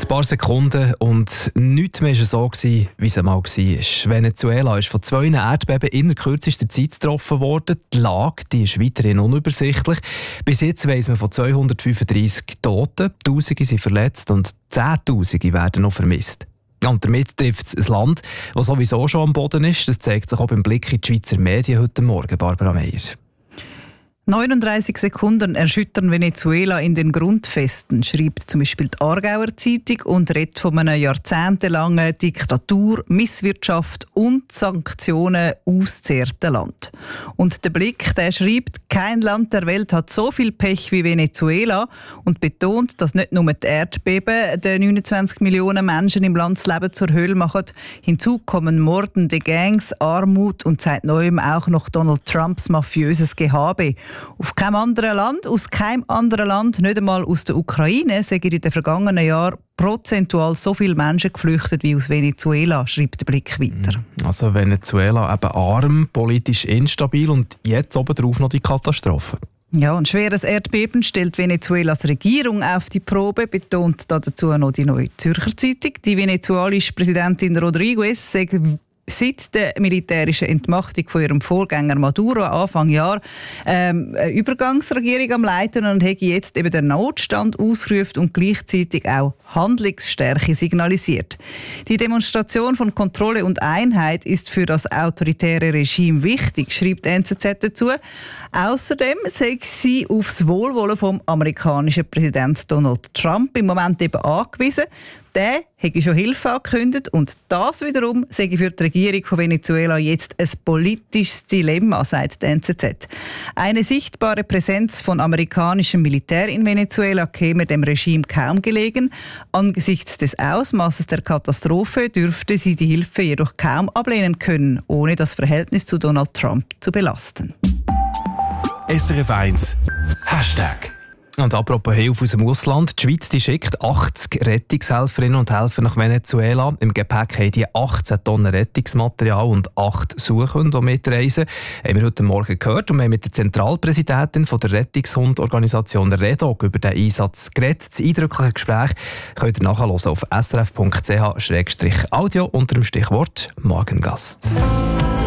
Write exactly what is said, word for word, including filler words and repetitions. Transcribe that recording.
Ein paar Sekunden und nichts mehr war so, gewesen, wie es einmal war. Venezuela ist von zwei Erdbeben in kürzester Zeit getroffen worden. Die Lage die ist weiterhin unübersichtlich. Bis jetzt weiss man von zweihundertfünfunddreissig Toten, Tausende sind verletzt und Zehntausende werden noch vermisst. Und damit trifft es ein Land, das sowieso schon am Boden ist. Das zeigt sich auch beim Blick in die Schweizer Medien heute Morgen, Barbara Meier. neununddreißig Sekunden erschüttern Venezuela in den Grundfesten, schreibt zum Beispiel die Aargauer Zeitung und redet von einer jahrzehntelangen Diktatur, Misswirtschaft und Sanktionen ausgezehrten Land. Und der Blick, der schreibt, kein Land der Welt hat so viel Pech wie Venezuela und betont, dass nicht nur die Erdbeben den neunundzwanzig Millionen Menschen im Land das Leben zur Hölle machen. Hinzu kommen mordende Gangs, Armut und seit neuem auch noch Donald Trumps mafiöses Gehabe. Auf keinem anderen Land, aus keinem anderen Land, nicht einmal aus der Ukraine, sind in den vergangenen Jahren prozentual so viele Menschen geflüchtet wie aus Venezuela, schreibt der Blick weiter. Also Venezuela eben arm, politisch instabil und jetzt obendrauf noch die Katastrophe. Ja, ein schweres Erdbeben stellt Venezuelas Regierung auf die Probe, betont dazu noch die Neue Zürcher Zeitung. Die venezuelische Präsidentin Rodriguez sagt, seit der militärischen Entmachtung von ihrem Vorgänger Maduro Anfang Jahr ähm, eine Übergangsregierung am Leiten und hat jetzt eben den Notstand ausgerufen und gleichzeitig auch Handlungsstärke signalisiert. Die Demonstration von Kontrolle und Einheit ist für das autoritäre Regime wichtig, schreibt die N Z Z dazu. Außerdem sagt sie aufs Wohlwollen vom amerikanischen Präsidenten Donald Trump im Moment eben angewiesen. Der hätte schon Hilfe angekündigt und das wiederum sei für die Regierung von Venezuela jetzt ein politisches Dilemma, sagt die N Z Z. Eine sichtbare Präsenz von amerikanischem Militär in Venezuela käme dem Regime kaum gelegen. Angesichts des Ausmaßes der Katastrophe dürfte sie die Hilfe jedoch kaum ablehnen können, ohne das Verhältnis zu Donald Trump zu belasten. S R F eins Hashtag. Und apropos Hilfe aus dem Ausland, die Schweiz die schickt achtzig Rettungshelferinnen und Helfer nach Venezuela. Im Gepäck haben die achtzehn Tonnen Rettungsmaterial und acht Suchhunde, die mitreisen. Haben wir heute Morgen gehört und wir haben mit der Zentralpräsidentin von der Rettungshundorganisation REDOG über den Einsatz geredet. Das eindrückliche Gespräch könnt ihr nachhören auf s r f punkt c h slash audio unter dem Stichwort Morgengast.